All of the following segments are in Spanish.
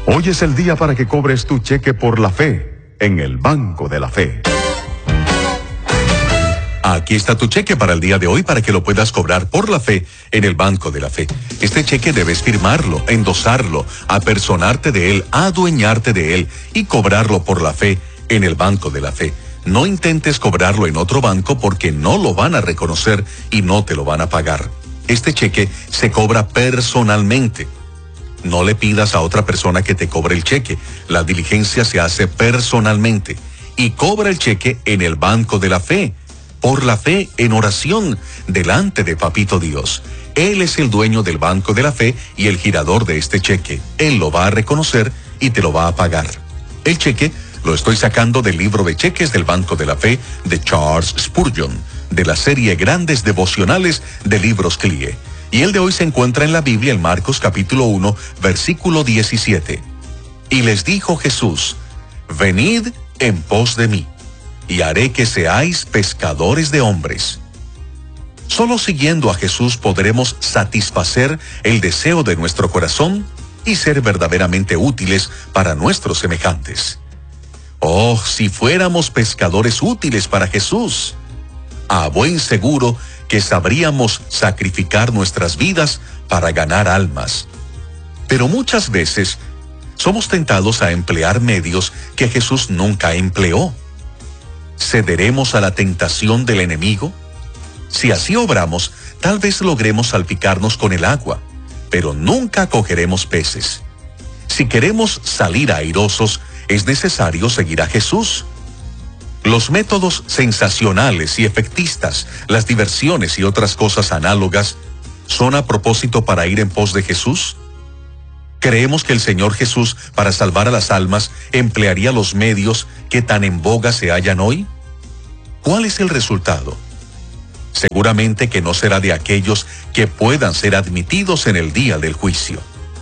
Hoy es el día para que cobres tu cheque por la fe en el Banco de la Fe. Aquí está tu cheque para el día de hoy para que lo puedas cobrar por la fe en el Banco de la Fe. Este cheque debes firmarlo, endosarlo, apersonarte de él, adueñarte de él y cobrarlo por la fe en el Banco de la Fe. No intentes cobrarlo en otro banco porque no lo van a reconocer y no te lo van a pagar. Este cheque se cobra personalmente. No le pidas a otra persona que te cobre el cheque. La diligencia se hace personalmente. Y cobra el cheque en el Banco de la Fe. Por la fe en oración delante de Papito Dios. Él es el dueño del Banco de la Fe y el girador de este cheque. Él lo va a reconocer y te lo va a pagar. El cheque lo estoy sacando del libro de cheques del Banco de la Fe de Charles Spurgeon, de la serie Grandes Devocionales de Libros CLIE. Y el de hoy se encuentra en la Biblia en Marcos capítulo 1, versículo 17. Y les dijo Jesús: venid en pos de mí, y haré que seáis pescadores de hombres. Solo siguiendo a Jesús podremos satisfacer el deseo de nuestro corazón y ser verdaderamente útiles para nuestros semejantes. Oh, si fuéramos pescadores útiles para Jesús. A buen seguro que sabríamos sacrificar nuestras vidas para ganar almas. Pero muchas veces somos tentados a emplear medios que Jesús nunca empleó. ¿Cederemos a la tentación del enemigo? Si así obramos, tal vez logremos salpicarnos con el agua, pero nunca cogeremos peces. Si queremos salir airosos, es necesario seguir a Jesús. Los métodos sensacionales y efectistas, las diversiones y otras cosas análogas, ¿son a propósito para ir en pos de Jesús? ¿Creemos que el Señor Jesús, para salvar a las almas, emplearía los medios que tan en boga se hallan hoy? ¿Cuál es el resultado? Seguramente que no será de aquellos que puedan ser admitidos en el día del juicio.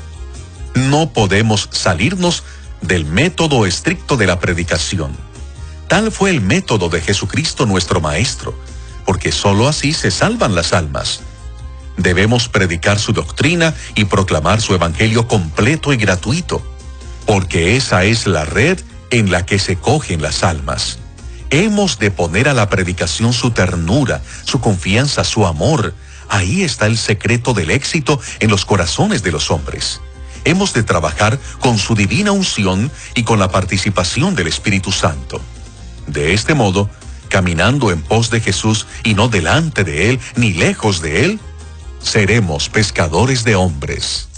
No podemos salirnos del método estricto de la predicación. Tal fue el método de Jesucristo nuestro Maestro, porque sólo así se salvan las almas. Debemos predicar su doctrina y proclamar su evangelio completo y gratuito, porque esa es la red en la que se cogen las almas. Hemos de poner a la predicación su ternura, su confianza, su amor. Ahí está el secreto del éxito en los corazones de los hombres. Hemos de trabajar con su divina unción y con la participación del Espíritu Santo. De este modo, caminando en pos de Jesús y no delante de Él ni lejos de Él, seremos pescadores de hombres.